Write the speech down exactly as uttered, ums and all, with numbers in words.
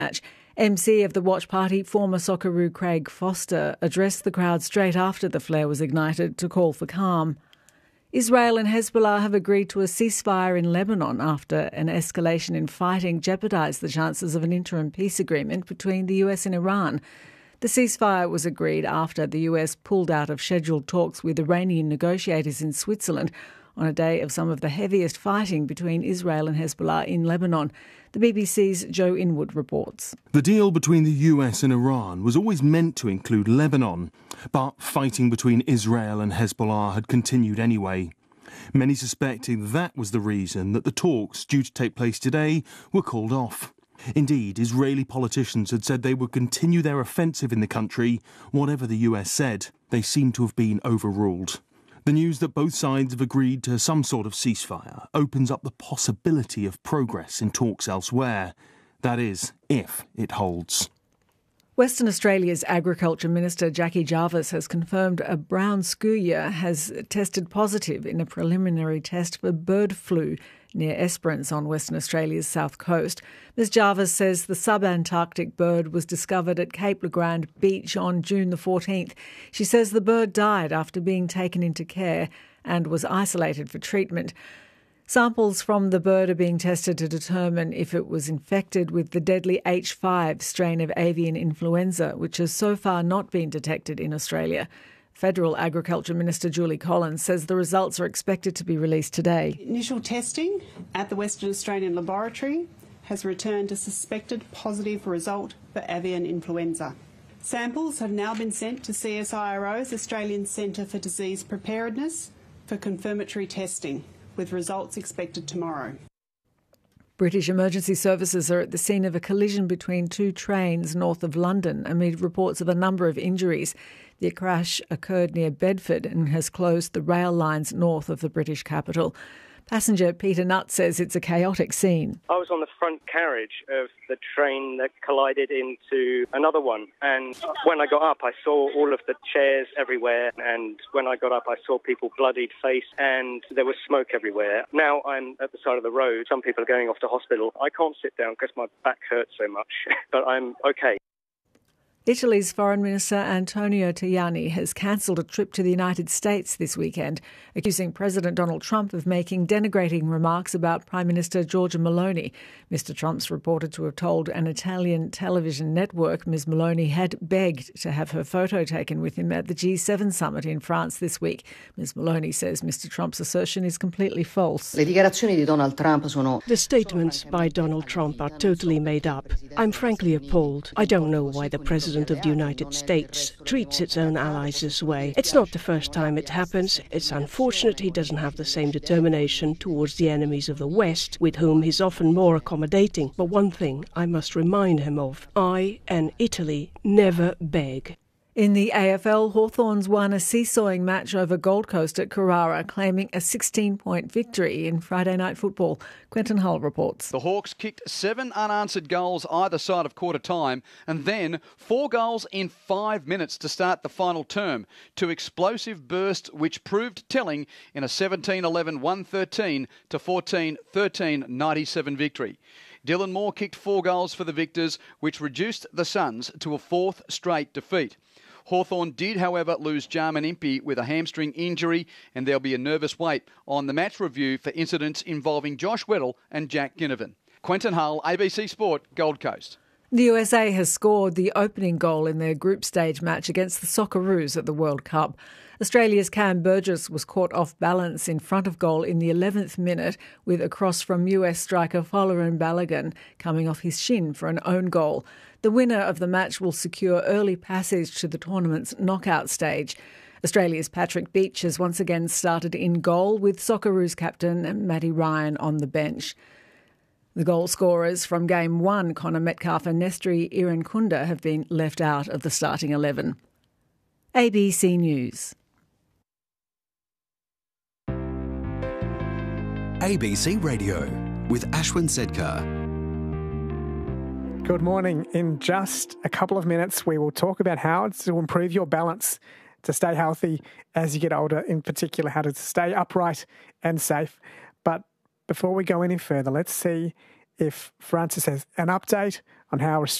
match. M C of the watch party, former Socceroo Craig Foster, addressed the crowd straight after the flare was ignited to call for calm. Israel and Hezbollah have agreed to a ceasefire in Lebanon after an escalation in fighting jeopardised the chances of an interim peace agreement between the U S and Iran. The ceasefire was agreed after the U S pulled out of scheduled talks with Iranian negotiators in Switzerland on a day of some of the heaviest fighting between Israel and Hezbollah in Lebanon. The B B C's Joe Inwood reports. The deal between the U S and Iran was always meant to include Lebanon, but fighting between Israel and Hezbollah had continued anyway. Many suspecting that was the reason that the talks due to take place today were called off. Indeed, Israeli politicians had said they would continue their offensive in the country, whatever the U S said. They seem to have been overruled. The news that both sides have agreed to some sort of ceasefire opens up the possibility of progress in talks elsewhere. That is, if it holds. Western Australia's Agriculture Minister Jackie Jarvis has confirmed a brown skua has tested positive in a preliminary test for bird flu near Esperance on Western Australia's south coast. Miz Jarvis says the subantarctic bird was discovered at Cape Legrand Beach on June the fourteenth. She says the bird died after being taken into care and was isolated for treatment. Samples from the bird are being tested to determine if it was infected with the deadly H five strain of avian influenza, which has so far not been detected in Australia. Federal Agriculture Minister Julie Collins says the results are expected to be released today. Initial testing at the Western Australian Laboratory has returned a suspected positive result for avian influenza. Samples have now been sent to C S I R O's Australian Centre for Disease Preparedness for confirmatory testing, with results expected tomorrow. British emergency services are at the scene of a collision between two trains north of London amid reports of a number of injuries. The crash occurred near Bedford and has closed the rail lines north of the British capital. Passenger Peter Nutt says it's a chaotic scene. I was on the front carriage of the train that collided into another one, and when I got up I saw all of the chairs everywhere, and when I got up I saw people bloodied face and there was smoke everywhere. Now I'm at the side of the road. Some people are going off to hospital. I can't sit down because my back hurts so much, but I'm okay. Italy's Foreign Minister Antonio Tajani has cancelled a trip to the United States this weekend, accusing President Donald Trump of making denigrating remarks about Prime Minister Giorgia Meloni. Mister Trump's reported to have told an Italian television network Miz Meloni had begged to have her photo taken with him at the G seven summit in France this week. Miz Meloni says Mister Trump's assertion is completely false. Le dichiarazioni di Donald Trump sono... The statements by Donald Trump are totally made up. I'm frankly appalled. I don't know why the President of the United States treats its own allies this way. It's not the first time it happens. It's unfortunate he doesn't have the same determination towards the enemies of the West, with whom he's often more accommodating. But one thing I must remind him of: I and Italy never beg. In the A F L, Hawthorns won a seesawing match over Gold Coast at Carrara, claiming a sixteen-point victory in Friday night football. Quentin Hull reports. The Hawks kicked seven unanswered goals either side of quarter time, and then four goals in five minutes to start the final term. Two explosive bursts which proved telling in a seventeen eleven one thirteen to fourteen thirteen ninety-seven victory. Dylan Moore kicked four goals for the Victors, which reduced the Suns to a fourth straight defeat. Hawthorn did, however, lose Jarman Impey with a hamstring injury, and there'll be a nervous wait on the match review for incidents involving Josh Weddle and Jack Ginnivan. Quentin Hull, A B C Sport, Gold Coast. The U S A has scored the opening goal in their group stage match against the Socceroos at the World Cup. Australia's Cam Burgess was caught off balance in front of goal in the eleventh minute with a cross from U S striker Folarin Balogun coming off his shin for an own goal. The winner of the match will secure early passage to the tournament's knockout stage. Australia's Patrick Beach has once again started in goal with Socceroos captain Matty Ryan on the bench. The goal scorers from Game one, Connor Metcalfe and Nestri Irankunda, have been left out of the starting eleven. A B C News. A B C Radio with Ashwin Sedkar. Good morning. In just a couple of minutes, we will talk about how to improve your balance to stay healthy as you get older, in particular how to stay upright and safe. But before we go any further, let's see if Francis has an update on how